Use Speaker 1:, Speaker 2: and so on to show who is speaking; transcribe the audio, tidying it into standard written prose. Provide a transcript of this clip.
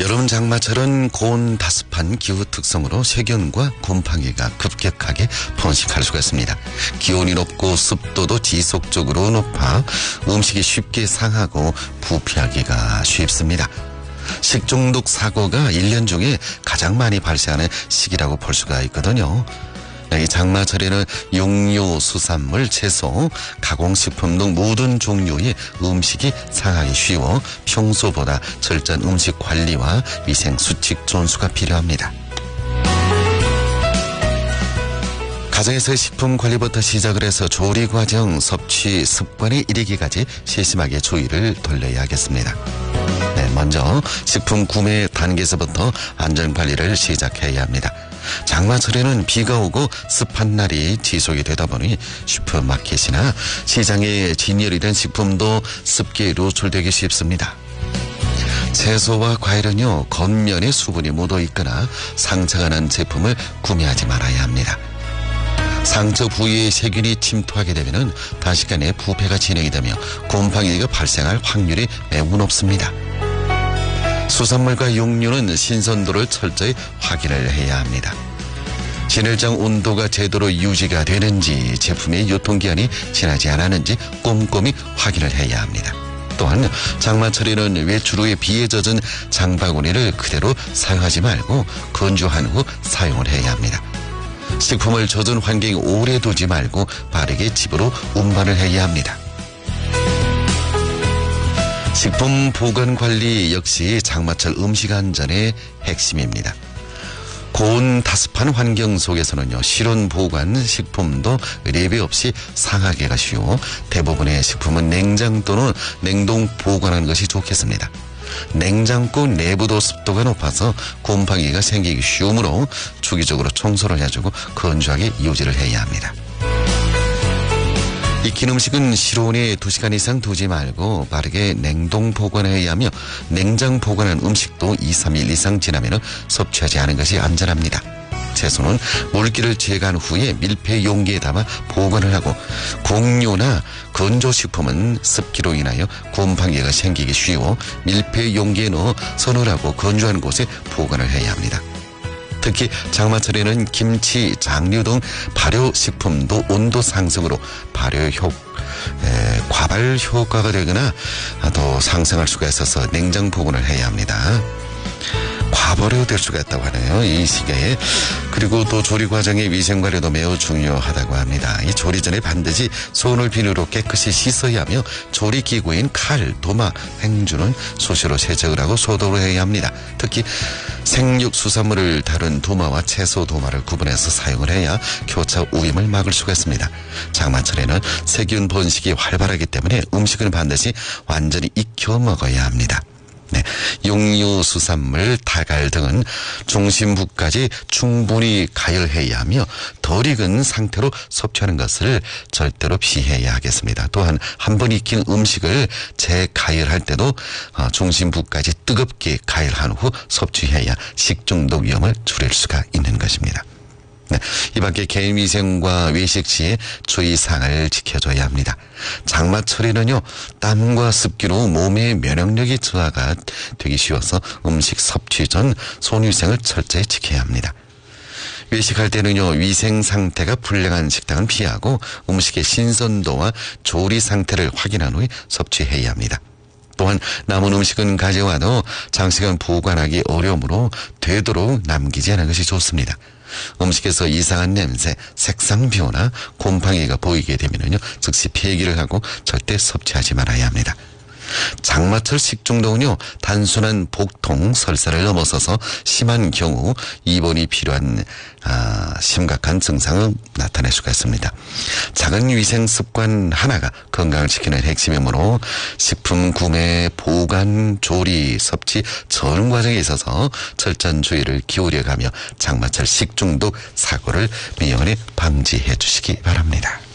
Speaker 1: 여름 장마철은 고온 다습한 기후 특성으로 세균과 곰팡이가 급격하게 번식할 수가 있습니다. 기온이 높고 습도도 지속적으로 높아 음식이 쉽게 상하고 부패하기가 쉽습니다. 식중독 사고가 1년 중에 가장 많이 발생하는 시기라고 볼 수가 있거든요. 이 장마철에는 육류, 수산물, 채소, 가공식품 등 모든 종류의 음식이 상하기 쉬워 평소보다 철저한 음식 관리와 위생 수칙 준수가 필요합니다. 가정에서 식품 관리부터 시작을 해서 조리 과정, 섭취 습관에 이르기까지 세심하게 주의를 돌려야겠습니다. 먼저 식품 구매 단계에서부터 안전관리를 시작해야 합니다. 장마철에는 비가 오고 습한 날이 지속이 되다 보니 슈퍼마켓이나 시장에 진열이 된 식품도 습기에 노출되기 쉽습니다. 채소와 과일은요, 겉면에 수분이 묻어 있거나 상처가 난 제품을 구매하지 말아야 합니다. 상처 부위에 세균이 침투하게 되면 단시간에 부패가 진행이 되며 곰팡이가 발생할 확률이 매우 높습니다. 수산물과 육류는 신선도를 철저히 확인을 해야 합니다. 진열장 온도가 제대로 유지가 되는지, 제품의 유통기한이 지나지 않았는지 꼼꼼히 확인을 해야 합니다. 또한 장마철에는 외출 후에 비에 젖은 장바구니를 그대로 사용하지 말고 건조한 후 사용을 해야 합니다. 식품을 젖은 환경에 오래 두지 말고 빠르게 집으로 운반을 해야 합니다. 식품 보관 관리 역시 장마철 음식 안전의 핵심입니다. 고온 다습한 환경 속에서는요, 실온 보관 식품도 예외 없이 상하기가 쉬워 대부분의 식품은 냉장 또는 냉동 보관하는 것이 좋겠습니다. 냉장고 내부도 습도가 높아서 곰팡이가 생기기 쉬우므로 주기적으로 청소를 해주고 건조하게 유지를 해야 합니다. 익힌 음식은 실온에 2시간 이상 두지 말고 빠르게 냉동 보관해야 하며, 냉장 보관한 음식도 2-3일 이상 지나면 섭취하지 않은 것이 안전합니다. 채소는 물기를 제거한 후에 밀폐 용기에 담아 보관을 하고, 곡류나 건조식품은 습기로 인하여 곰팡이가 생기기 쉬워 밀폐 용기에 넣어 서늘하고 건조한 곳에 보관을 해야 합니다. 특히 장마철에는 김치, 장류 등 발효식품도 온도 상승으로 과발 효과가 되거나 더 상승할 수가 있어서 냉장 보관을 해야 합니다. 과발효될 수가 있다고 하네요, 이 시기에. 그리고 또 조리 과정의 위생 관리도 매우 중요하다고 합니다. 이 조리 전에 반드시 손을 비누로 깨끗이 씻어야 하며, 조리 기구인 칼, 도마, 행주는 수시로 세척을 하고 소독을 해야 합니다. 특히 생육 수산물을 다룬 도마와 채소 도마를 구분해서 사용을 해야 교차 우임을 막을 수가 있습니다. 장마철에는 세균 번식이 활발하기 때문에 음식은 반드시 완전히 익혀 먹어야 합니다. 육류, 수산물, 달걀 등은 중심부까지 충분히 가열해야 하며, 덜 익은 상태로 섭취하는 것을 절대로 피해야 하겠습니다. 또한 한 번 익힌 음식을 재가열할 때도 중심부까지 뜨겁게 가열한 후 섭취해야 식중독 위험을 줄일 수가 있는 것입니다. 이 밖에 개인위생과 외식 시에 주의사항을 지켜줘야 합니다. 장마철에는요, 땀과 습기로 몸의 면역력이 저하가 되기 쉬워서 음식 섭취 전 손위생을 철저히 지켜야 합니다. 외식할 때는요, 위생 상태가 불량한 식당은 피하고 음식의 신선도와 조리 상태를 확인한 후에 섭취해야 합니다. 또한 남은 음식은 가져와도 장시간 보관하기 어려우므로 되도록 남기지 않는 것이 좋습니다. 음식에서 이상한 냄새, 색상 변화, 곰팡이가 보이게 되면요, 즉시 폐기를 하고 절대 섭취하지 말아야 합니다. 장마철 식중독은요, 단순한 복통, 설사를 넘어서서 심한 경우 입원이 필요한 심각한 증상을 나타낼 수가 있습니다. 작은 위생 습관 하나가 건강을 지키는 핵심이므로 식품 구매, 보관, 조리, 섭취 전 과정에 있어서 철저한 주의를 기울여가며 장마철 식중독 사고를 미연에 방지해 주시기 바랍니다.